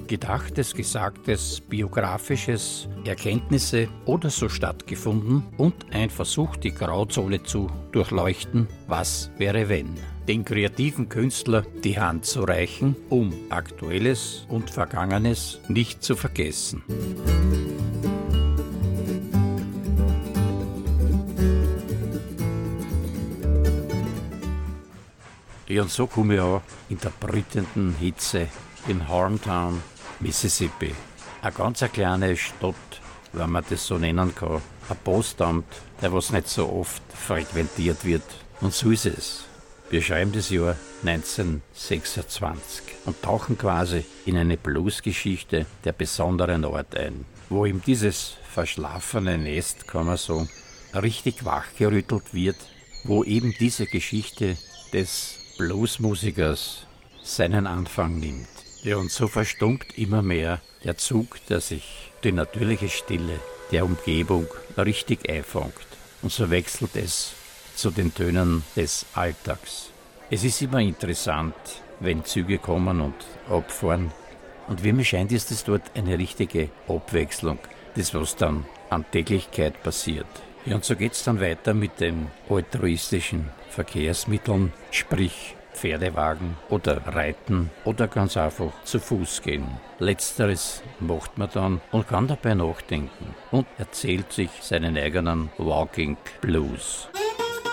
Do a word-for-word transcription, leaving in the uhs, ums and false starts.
Gedachtes, Gesagtes, Biografisches, Erkenntnisse oder so stattgefunden und ein Versuch, die Grauzone zu durchleuchten, was wäre wenn. Den kreativen Künstler die Hand zu reichen, um Aktuelles und Vergangenes nicht zu vergessen. Ja, und so komme ich auch in der brütenden Hitze in Horntown, Mississippi. Eine ganz eine kleine Stadt, wenn man das so nennen kann. Ein Postamt, der was nicht so oft frequentiert wird. Und so ist es. Wir schreiben das Jahr neunzehnhundertsechsundzwanzig und tauchen quasi in eine Bluesgeschichte der besonderen Ort ein, wo eben dieses verschlafene Nest, kann man sagen, richtig wachgerüttelt wird, wo eben diese Geschichte des Bluesmusikers seinen Anfang nimmt. Ja, und so verstummt immer mehr der Zug, der sich die natürliche Stille der Umgebung richtig einfängt. Und so wechselt es zu den Tönen des Alltags. Es ist immer interessant, wenn Züge kommen und abfahren. Und wie mir scheint, ist es dort eine richtige Abwechslung, das was dann an Täglichkeit passiert. Ja, und so geht es dann weiter mit den altruistischen Verkehrsmitteln, sprich Pferdewagen oder Reiten oder ganz einfach zu Fuß gehen. Letzteres macht man dann und kann dabei nachdenken und erzählt sich seinen eigenen Walking Blues.